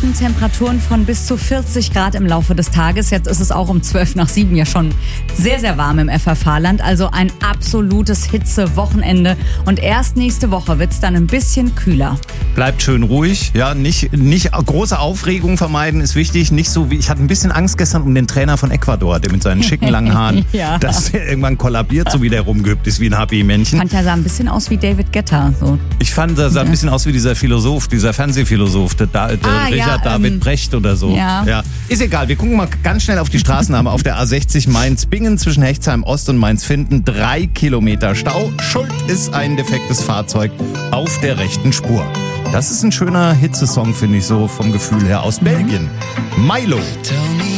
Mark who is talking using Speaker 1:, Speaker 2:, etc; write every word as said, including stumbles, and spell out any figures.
Speaker 1: erwarten Temperaturen von bis zu vierzig Grad im Laufe des Tages. Jetzt ist es auch um zwölf nach sieben ja schon sehr, sehr warm im F F H-Land. Also ein absolutes Hitze-Wochenende. Und erst nächste Woche wird es dann ein bisschen kühler.
Speaker 2: Bleibt schön ruhig, ja, nicht, nicht große Aufregung vermeiden ist wichtig. Nicht so wie, ich hatte ein bisschen Angst gestern um den Trainer von Ecuador, der mit seinen schicken langen Haaren,
Speaker 1: ja.
Speaker 2: dass der irgendwann kollabiert, so wie der rumgehüpft ist wie ein H P-Männchen.
Speaker 1: Ich fand, er sah ein bisschen aus wie David Guetta. So.
Speaker 2: Ich fand, er sah ein bisschen aus wie dieser Philosoph, dieser Fernsehphilosoph, der, der
Speaker 1: Ah,
Speaker 2: Richard
Speaker 1: ja,
Speaker 2: David
Speaker 1: ähm,
Speaker 2: Brecht oder so.
Speaker 1: ja.
Speaker 2: Ja. Ist egal, wir gucken mal ganz schnell auf die Straßennamen auf der A sechzig Mainz-Bingen zwischen Hechtsheim Ost und Mainz-Finden. Drei Kilometer Stau. Schuld ist ein defektes Fahrzeug auf der rechten Spur. Das ist ein schöner Hitzesong, finde ich so vom Gefühl her, aus Belgien. Milo.